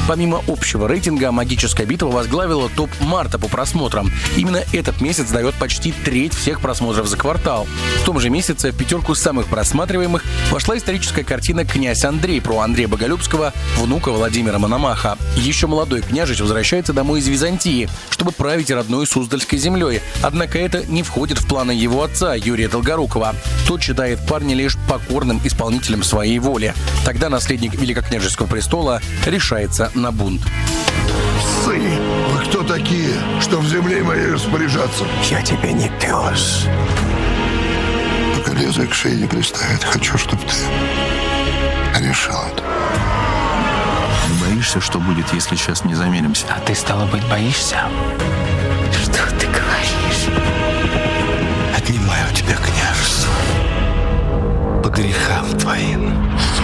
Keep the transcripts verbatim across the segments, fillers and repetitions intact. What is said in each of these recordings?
Помимо общего рейтинга, «Магическая битва» возглавила топ марта по просмотрам. Именно этот месяц дает почти треть всех просмотров за квартал. В том же месяце в пятерку самых просматриваемых вошла историческая картина «Князь Андрей» про Андрея Боголюбского, внука Владимира Мономаха. Еще молодой княжич возвращается домой из Византии, чтобы править родной Суздальской землей. Однако это не входит в планы его отца, Юрия Долгорукова. Тот считает парня лишь покорным исполнителем своей воли. Тогда наследник великокняжеского престола решается на бунт. Псы! Вы кто такие, что в земле моей распоряжаться? Я тебе не пес. Пока язык к шее не приставит, хочу, чтобы ты решил это. Боишься, что будет, если сейчас не замеримся? А ты, стало быть, боишься? Что ты говоришь? Отнимаю у тебя княжество по грехам твоим.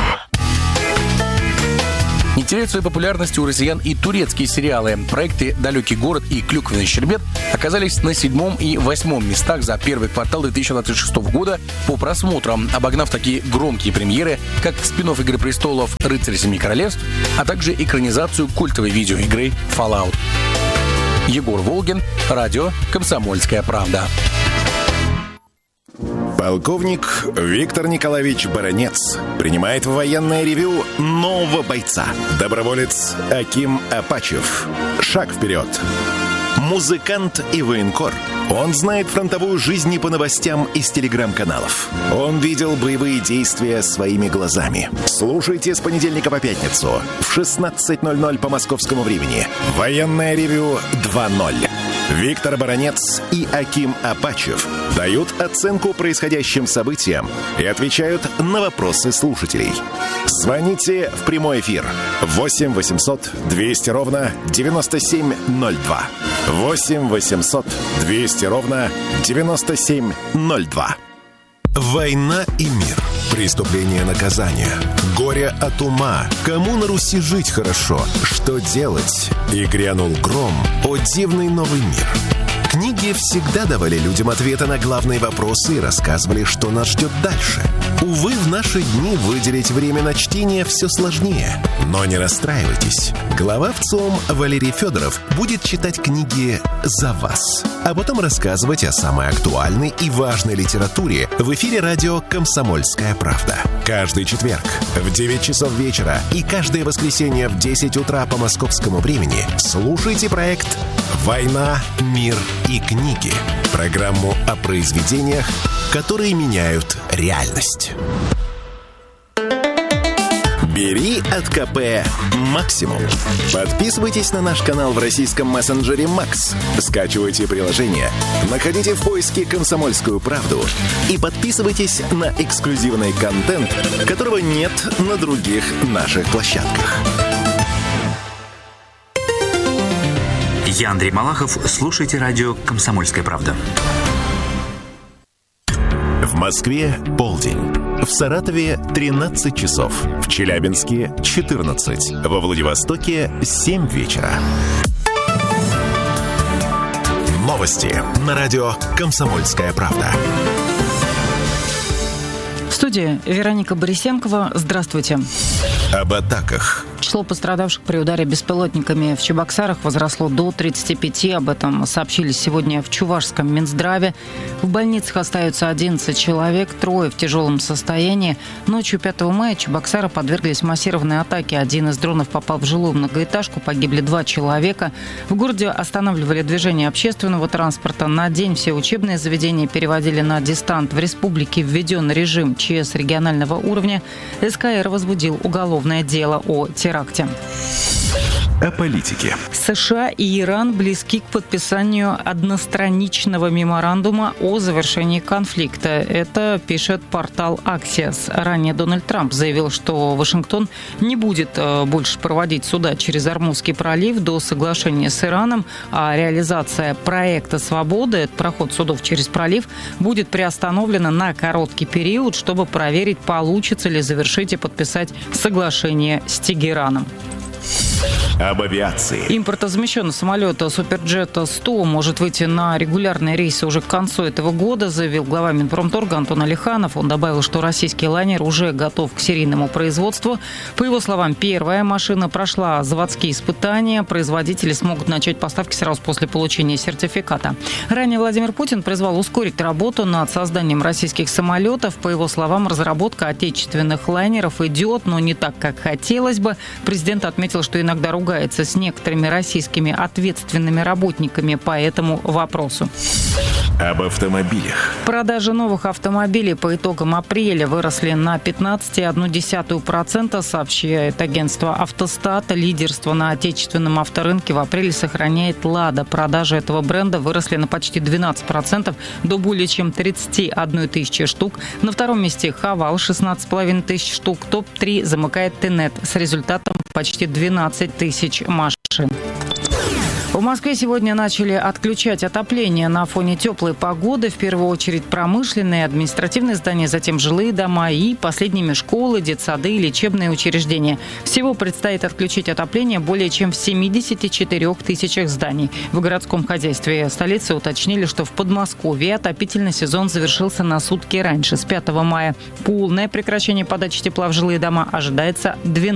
Не теряют своей популярности у россиян и турецкие сериалы. Проекты «Далекий город» и «Клюквенный щербет» оказались на седьмом и восьмом местах за первый квартал две тысячи двадцать шестого года по просмотрам, обогнав такие громкие премьеры, как спин-офф «Игры престолов» «Рыцарь семи королевств», а также экранизацию культовой видеоигры Fallout. Егор Волгин, радио «Комсомольская правда». Полковник Виктор Николаевич Баранец принимает в военное ревью нового бойца. Доброволец Аким Апачев. Шаг вперед. Музыкант и военкор. Он знает фронтовую жизнь не по новостям из телеграм-каналов. Он видел боевые действия своими глазами. Слушайте с понедельника по пятницу в шестнадцать ноль ноль по московскому времени. Военное ревью два ноль. Виктор Баранец и Аким Апачев дают оценку происходящим событиям и отвечают на вопросы слушателей. Звоните в прямой эфир восемь восемьсот двести ровно девяносто семь ноль два. восемь восемьсот двести ровно девяносто семь ноль два. Война и мир. Преступление, наказание. Горе от ума. Кому на Руси жить хорошо? Что делать? И грянул гром. О дивный новый мир. Книги всегда давали людям ответы на главные вопросы и рассказывали, что нас ждет дальше. Увы, в наши дни выделить время на чтение все сложнее. Но не расстраивайтесь. Глава ВЦИОМ Валерий Федоров будет читать книги за вас, а потом рассказывать о самой актуальной и важной литературе в эфире радио «Комсомольская правда». Каждый четверг в девять часов вечера и каждое воскресенье в десять утра по московскому времени слушайте проект «Война, мир и книги». Программу о произведениях, которые меняют реальность. Бери от КП максимум. Подписывайтесь на наш канал в российском мессенджере Макс. Скачивайте приложение, находите в поиске «Комсомольскую правду» и подписывайтесь на эксклюзивный контент, которого нет на других наших площадках. Я Андрей Малахов. Слушайте радио «Комсомольская правда». В Москве полдень. В Саратове тринадцать часов. В Челябинске четырнадцать. Во Владивостоке семь вечера. Новости на радио «Комсомольская правда». В студии Вероника Борисенкова. Здравствуйте. Об атаках. Число пострадавших при ударе беспилотниками в Чебоксарах возросло до тридцати пяти. Об этом сообщили сегодня в Чувашском Минздраве. В больницах остаются одиннадцать человек, трое в тяжелом состоянии. Ночью пятого мая Чебоксары подверглись массированной атаке. Один из дронов попал в жилую многоэтажку, погибли два человека. В городе останавливали движение общественного транспорта. На день все учебные заведения переводили на дистант. В республике введен режим ЧС регионального уровня. СКР возбудил уголовное дело о теракте. О политике. США и Иран близки к подписанию одностраничного меморандума о завершении конфликта. Это пишет портал Axios. Ранее Дональд Трамп заявил, что Вашингтон не будет больше проводить суда через Ормузский пролив до соглашения с Ираном, а реализация проекта «Свобода», проход судов через пролив, будет приостановлена на короткий период, чтобы проверить, получится ли завершить и подписать соглашение с Тегераном. об авиации. Импортозамещенный самолет Суперджет сто может выйти на регулярные рейсы уже к концу этого года, заявил глава Минпромторга Антон Алиханов. Он добавил, что российский лайнер уже готов к серийному производству. По его словам, первая машина прошла заводские испытания. Производители смогут начать поставки сразу после получения сертификата. Ранее Владимир Путин призвал ускорить работу над созданием российских самолетов. По его словам, разработка отечественных лайнеров идет, но не так, как хотелось бы. Президент отметил, что иногда ругается с некоторыми российскими ответственными работниками по этому вопросу. Об автомобилях. Продажи новых автомобилей по итогам апреля выросли на пятнадцать целых одна десятая процента, сообщает агентство «Автостат». Лидерство на отечественном авторынке в апреле сохраняет «Лада». Продажи этого бренда выросли на почти двенадцать процентов, до более чем тридцать одна тысяча штук. На втором месте «Хавал» шестнадцать с половиной тысяч штук. топ три замыкает «Тенет» с результатом почти двенадцать тысяч машин. В Москве сегодня начали отключать отопление на фоне теплой погоды. В первую очередь промышленные, административные здания, затем жилые дома и последними школы, детсады и лечебные учреждения. Всего предстоит отключить отопление более чем в семидесяти четырёх тысячах зданий. В городском хозяйстве столицы уточнили, что в Подмосковье отопительный сезон завершился на сутки раньше, с пятого мая. Полное прекращение подачи тепла в жилые дома ожидается двенадцатого